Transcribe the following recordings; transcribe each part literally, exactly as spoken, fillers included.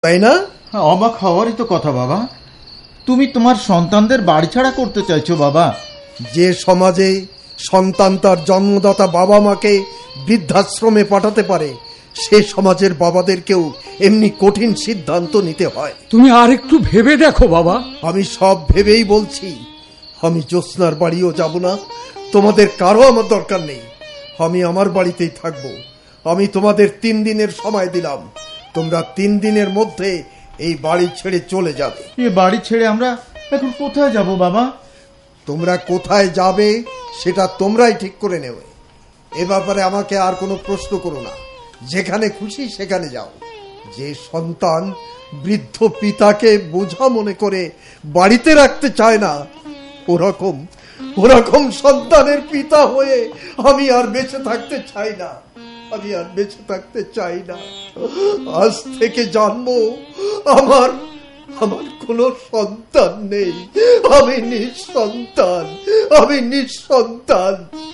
তাই না? অবাক হওয়ারই তো কথা বাবা। তুমি তোমার সন্তানদের বাড়ি ছাড়া করতে চাইছো বাবা? যে সমাজে সন্তান তার জন্মদাতা বাবা মাকে বৃদ্ধাশ্রমে পাঠাতে পারে, সে সমাজের বাবাদেরকেও এমনি কঠিন সিদ্ধান্ত নিতে হয়। তুমি আর একটু ভেবে দেখো বাবা। আমি সব ভেবেই বলছি। আমি জ্যোৎস্নার বাড়িও যাব না, তোমাদের কারো আমার দরকার নেই। আমি আমার বাড়িতেই থাকবো। আমি তোমাদের তিন দিনের সময় দিলাম, তোমরা তিন দিনের মধ্যে এই বাড়ি ছেড়ে চলে যাবে। এই বাড়ি ছেড়ে আমরা এখন কোথায় যাব বাবা? তোমরা কোথায় যাবে সেটা তোমরাই ঠিক করে নেবে। এ ব্যাপারে আমাকে আর কোনো প্রশ্ন করো না। যেখানে খুশি সেখানে যাও। যে সন্তান বৃদ্ধ পিতাকে বোঝা মনে করে বাড়িতে রাখতে চায় না, ওরকম ওরকম সন্তানের পিতা হয়ে আমি আর বেঁচে থাকতে চাই না। আমি আর বেঁচে থাকতে চাই না। আজ থেকে জানবো আমার আমার কোনো সন্তান নেই। আমি নিঃসন্তান, আমি নিঃসন্তান।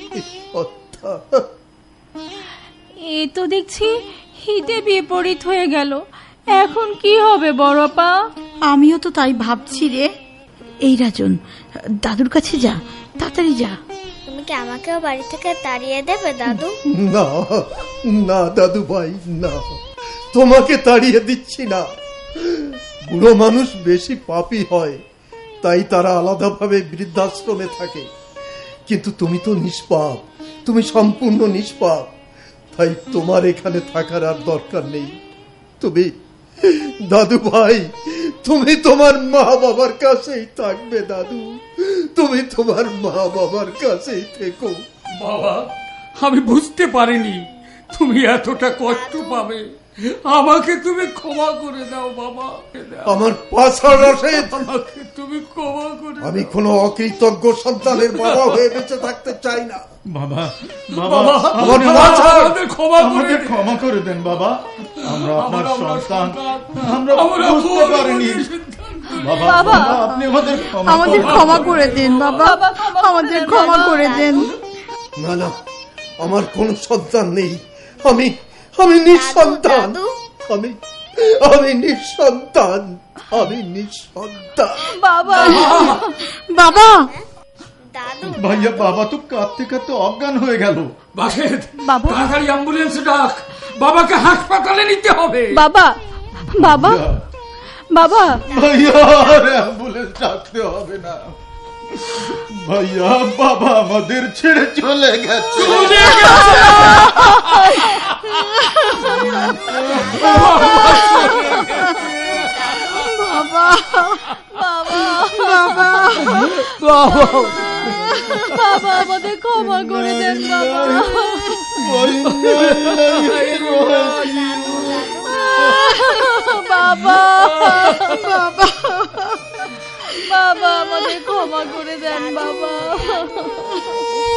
এ তো দেখছি হিতে বিপরীত হয়ে গেল। এখন কি হবে বড়পা? আমিও তো তাই ভাবছি রে। এই রাজন, দাদুর কাছে যা, তাড়াতাড়ি যা। তুমি কি আমাকেও বাড়ি থেকে তাড়িয়ে দেবে দাদু? না না দাদু ভাই, না, তোমাকে তাড়িয়ে দিচ্ছি না। বুড়ো মানুষ বেশি পাপী হয়, তাই তারা আলাদাভাবে বৃদ্ধাশ্রমে থাকে। কিন্তু তুমি তো নিষ্পাপ, তুমি সম্পূর্ণ নিষ্পাপ। তাই তোমার এখানে থাকার আর দরকার নেই। তুমি দাদু ভাই, তুমি তোমার মা বাবার কাছেই থাকবে দাদু। তুমি তোমার মা বাবার কাছেই থেকো। বাবা, আমি বুঝতে পারিনি তুমি এতটা কষ্ট পাবে। আমাকে তুমি ক্ষমা করে দাও বাবা। আমার পাছার রসে আমাকে তুমি ক্ষমা করে দাও। আমি কোনো অকৃতজ্ঞ সন্তানের বাবা হয়ে বেঁচে থাকতে চাই না। বাবা, বাবা, আমার পাছার আমাদের ক্ষমা করে আমাদের দিন। ক্ষমা করে দেন বাবা। আমরা আপনার আমরা সন্তান, সন্তান। আমরা আমরা বুঝতে পারিনি। বাবা, বাবা, বাবা, আপনি আমাদের ক্ষমা আমাদের করুন। ক্ষমা করে দেন বাবা, আমাদের ক্ষমা করে দেন। না না, আমার কোনো সন্তান নেই। আমি আমি নিঃসন্তান। দাদু, আমি আমি নিঃসন্তান। আমি নিঃসন্তান। বাবা, বাবা, দাদু ভাইয়া, বাবা তো কাঁদতে কাঁদতে অজ্ঞান হয়ে গেল। বাসের বাবা। তাড়াতাড়ি অ্যাম্বুলেন্স ডাক। বাবাকে হাসপাতালে নিতে হবে। বাবা, বাবা, বাবা। ভাইয়া, আর অ্যাম্বুলেন্স ডাকতে হবে না। ভাইয়া, বাবা আমাদের ছেড়ে চলে গেছে। বাবা, বাবা, বাবা, বাবা, আমাদের ক্ষমা করে দেন বাবা। বাবা, বাবা, বাবা, আমাদের ক্ষমা করে দেন বাবা।